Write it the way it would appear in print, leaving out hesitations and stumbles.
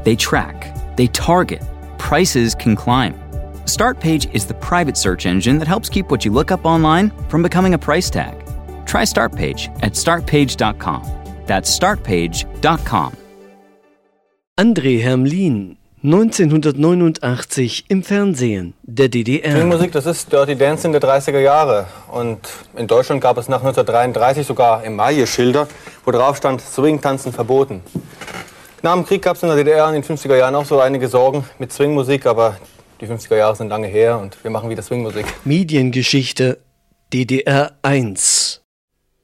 They track, they target, prices can climb. Startpage is the private search engine that helps keep what you look up online from becoming a price tag. Try Startpage at startpage.com. That's startpage.com. André Hermlin, 1989 im Fernsehen der DDR. Swingmusik, das ist Dirty Dancing der 30er Jahre. Und in Deutschland gab es nach 1933 sogar Emaille-Schilder, wo drauf stand, Swing-Tanzen verboten. Nach dem Krieg gab es in der DDR in den 50er Jahren auch so einige Sorgen mit Swingmusik, aber die 50er Jahre sind lange her und wir machen wieder Swingmusik. Mediengeschichte DDR 1